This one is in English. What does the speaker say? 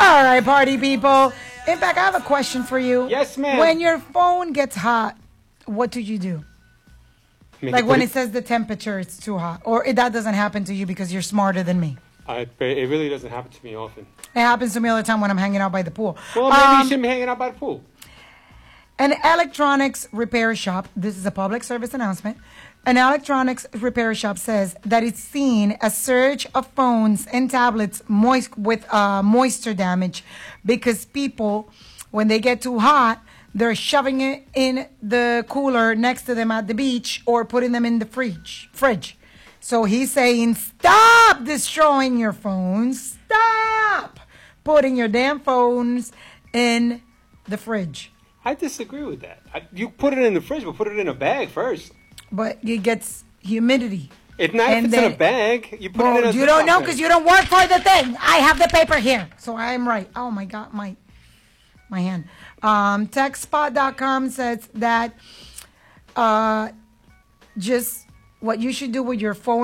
right, party people. Impact, I have a question for you. Yes, ma'am. When your phone gets hot, what do you do? Like when it says the temperature, it's too hot. Or that doesn't happen to you because you're smarter than me. It really doesn't happen to me often. It happens to me all the time when I'm hanging out by the pool. Well, maybe you shouldn't be hanging out by the pool. An electronics repair shop, this is a public service announcement. An electronics repair shop says that it's seen a surge of phones and tablets with moisture damage because people, when they get too hot, they're shoving it in the cooler next to them at the beach or putting them in the fridge. So he's saying, stop destroying your phones. Stop putting your damn phones in the fridge. I disagree with that. You put it in the fridge, but put it in a bag first. But it gets humidity. It's not if it's in a bag. You put it in a you don't know because you don't work for the thing. I have the paper here. So I am right. Oh, my God, my hand. TechSpot.com says that just what you should do with your phone